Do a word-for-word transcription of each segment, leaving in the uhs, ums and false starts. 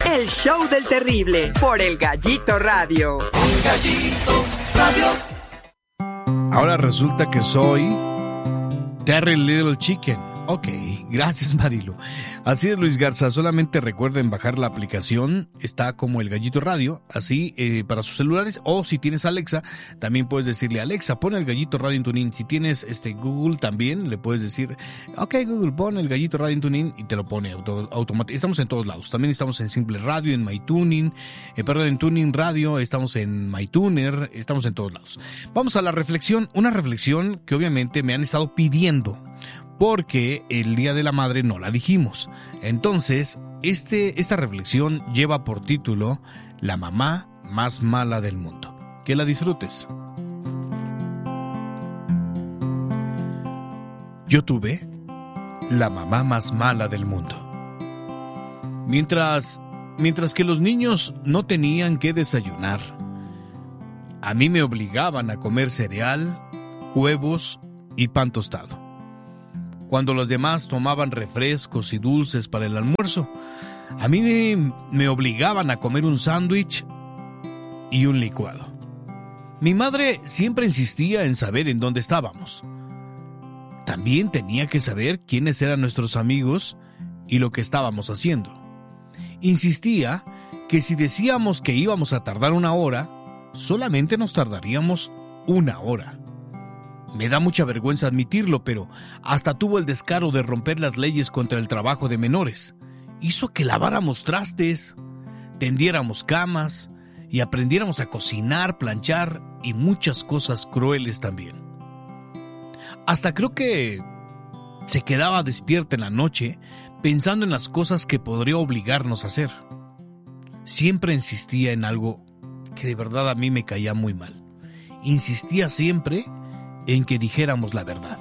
El show del terrible por El Gallito Radio. El Gallito Radio. Ahora resulta que soy Terry Little Chicken. Ok, gracias Marilu. Así es, Luis Garza, solamente recuerden bajar la aplicación, está como El Gallito Radio, así eh, para sus celulares, o si tienes Alexa, también puedes decirle Alexa, pon El Gallito Radio en TuneIn. Si tienes este Google también, le puedes decir, ok Google, pon El Gallito Radio en TuneIn y te lo pone auto, automáticamente. Estamos en todos lados, también estamos en Simple Radio, en MyTuning, eh, perdón, en TuneIn Radio, estamos en MyTuner, estamos en todos lados. Vamos a la reflexión, una reflexión que obviamente me han estado pidiendo, porque el Día de la Madre no la dijimos. Entonces, este, esta reflexión lleva por título La mamá más mala del mundo. Que la disfrutes. Yo tuve la mamá más mala del mundo. Mientras, mientras que los niños no tenían que desayunar, a mí me obligaban a comer cereal, huevos y pan tostado. Cuando los demás tomaban refrescos y dulces para el almuerzo, a mí me, me obligaban a comer un sándwich y un licuado. Mi madre siempre insistía en saber en dónde estábamos. También tenía que saber quiénes eran nuestros amigos y lo que estábamos haciendo. Insistía que si decíamos que íbamos a tardar una hora, solamente nos tardaríamos una hora. Me da mucha vergüenza admitirlo, pero hasta tuvo el descaro de romper las leyes contra el trabajo de menores. Hizo que laváramos trastes, tendiéramos camas y aprendiéramos a cocinar, planchar y muchas cosas crueles también. Hasta creo que se quedaba despierta en la noche pensando en las cosas que podría obligarnos a hacer. Siempre insistía en algo que de verdad a mí me caía muy mal. Insistía siempre en que dijéramos la verdad.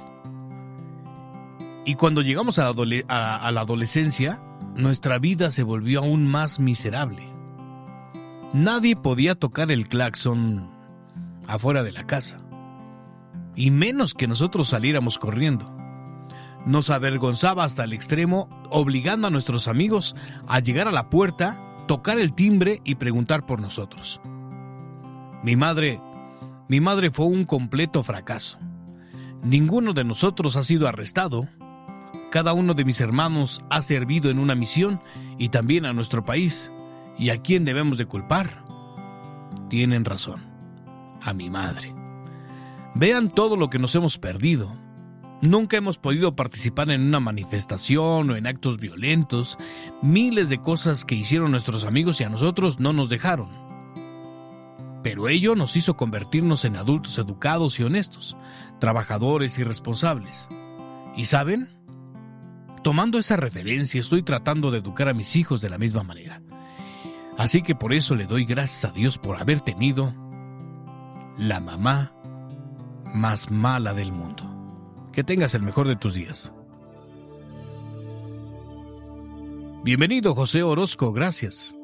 Y cuando llegamos a la, adole- a, a la adolescencia, nuestra vida se volvió aún más miserable. Nadie podía tocar el claxon afuera de la casa, y menos que nosotros saliéramos corriendo. Nos avergonzaba hasta el extremo, obligando a nuestros amigos a llegar a la puerta, tocar el timbre y preguntar por nosotros. Mi madre Mi madre fue un completo fracaso. Ninguno de nosotros ha sido arrestado. Cada uno de mis hermanos ha servido en una misión y también a nuestro país. ¿Y a quién debemos de culpar? Tienen razón, a mi madre. Vean todo lo que nos hemos perdido. Nunca hemos podido participar en una manifestación o en actos violentos. Miles de cosas que hicieron nuestros amigos y a nosotros no nos dejaron. Pero ello nos hizo convertirnos en adultos educados y honestos, trabajadores y responsables. ¿Y saben? Tomando esa referencia, estoy tratando de educar a mis hijos de la misma manera. Así que por eso le doy gracias a Dios por haber tenido la mamá más mala del mundo. Que tengas el mejor de tus días. Bienvenido, José Orozco, gracias.